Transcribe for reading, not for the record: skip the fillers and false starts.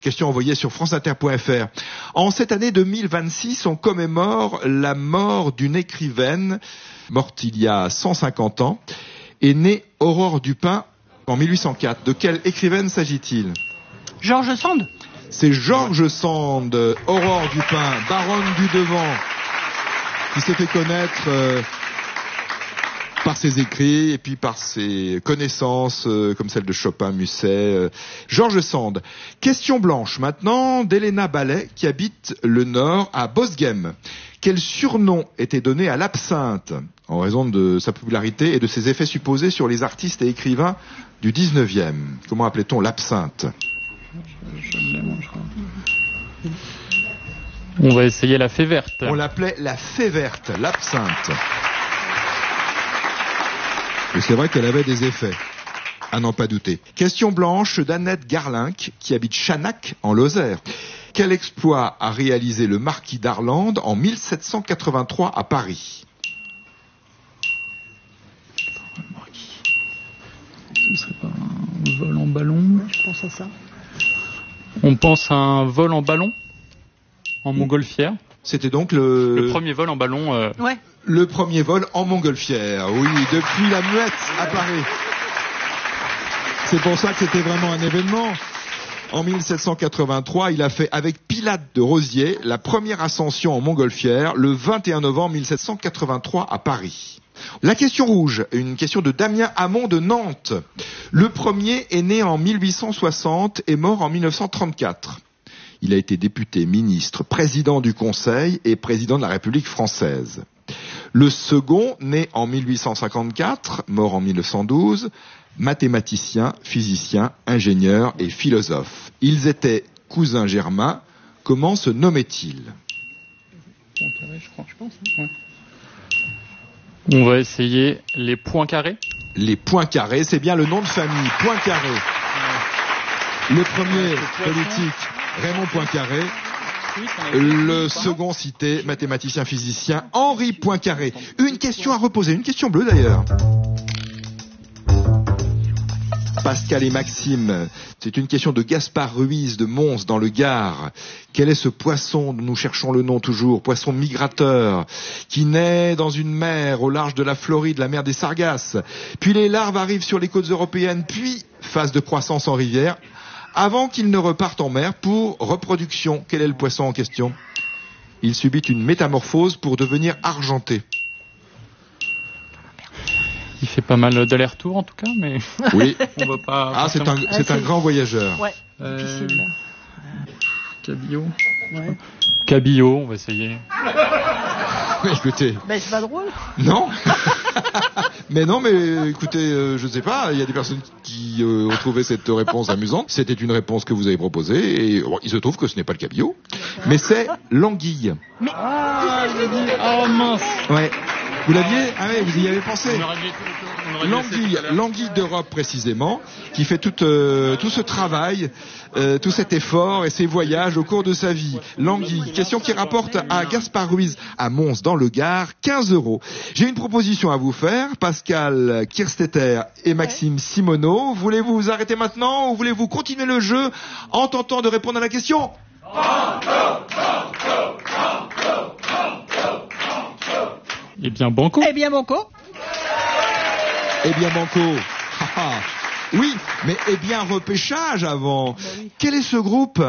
Question envoyée sur franceinter.fr. En cette année 2026, on commémore la mort d'une écrivaine, morte il y a 150 ans, et née Aurore Dupin en 1804. De quelle écrivaine s'agit-il ? George Sand. C'est George Sand, Aurore Dupin, baronne du Devant, qui s'est fait connaître par ses écrits et puis par ses connaissances comme celle de Chopin, Musset, George Sand. Question blanche maintenant d'Elena Ballet qui habite le Nord à Bosghem. Quel surnom était donné à l'absinthe en raison de sa popularité et de ses effets supposés sur les artistes et écrivains du 19e ? Comment appelait-on l'absinthe ? On va essayer la fée verte. On l'appelait la fée verte, l'absinthe. Et c'est vrai qu'elle avait des effets, à n'en pas douter. Question blanche d'Annette Garlinck, qui habite Chanac, en Lozère. Quel exploit a réalisé le marquis d'Arlande en 1783 à Paris ? Ce serait pas un vol en ballon ? Je pense à ça. On pense à un vol en ballon ? En montgolfière ? C'était donc le premier vol en ballon. Ouais. Le premier vol en montgolfière, oui, depuis la Muette à Paris. C'est pour ça que c'était vraiment un événement. En 1783, il a fait avec Pilate de Rosiers la première ascension en montgolfière le 21 novembre 1783 à Paris. La question rouge, une question de Damien Hamon de Nantes. Le premier est né en 1860 et mort en 1934. Il a été député, ministre, président du Conseil et président de la République française. Le second, né en 1854, mort en 1912, mathématicien, physicien, ingénieur et philosophe. Ils étaient cousins germains. Comment se nommaient-ils ? Je pense. Ouais. On va essayer les Poincaré. Les Poincaré, c'est bien le nom de famille, Poincaré. Le premier politique, Raymond Poincaré. Le second cité, mathématicien physicien, Henri Poincaré. Une question à reposer, une question bleue d'ailleurs. Pascal et Maxime, c'est une question de Gaspard Ruiz de Mons dans le Gard. Quel est ce poisson dont nous cherchons le nom toujours, poisson migrateur, qui naît dans une mer au large de la Floride, la mer des Sargasses. Puis les larves arrivent sur les côtes européennes, puis phase de croissance en rivière, avant qu'il ne reparte en mer pour reproduction. Quel est le poisson en question ? Il subit une métamorphose pour devenir argenté. Il fait pas mal d'aller-retour en tout cas, mais oui. On va pas. Ah, c'est un grand voyageur. Ouais. Difficile. Cabillaud. Ouais. Cabillaud, on va essayer. Écoutez. Ben c'est pas drôle. Non. Mais non, mais écoutez, je sais pas, il y a des personnes qui ont trouvé cette réponse amusante. C'était une réponse que vous avez proposée et bon, il se trouve que ce n'est pas le cabillaud, mais c'est l'anguille. Mais oh mince. Ouais. Vous l'aviez ? Ah oui, vous y avez pensé. L'anguille d'Europe précisément, qui fait tout ce travail, tout cet effort et ces voyages au cours de sa vie. L'anguille, question qui rapporte à Gaspard Ruiz à Mons dans le Gard 15 €. J'ai une proposition à vous faire, Pascal Kirstetter et Maxime Simoneau. Voulez-vous vous arrêter maintenant ou voulez-vous continuer le jeu en tentant de répondre à la question ? Eh bien banco. Eh bien banco. Eh bien banco. Oui, mais eh bien repêchage avant. Bah oui. Quel est ce groupe ?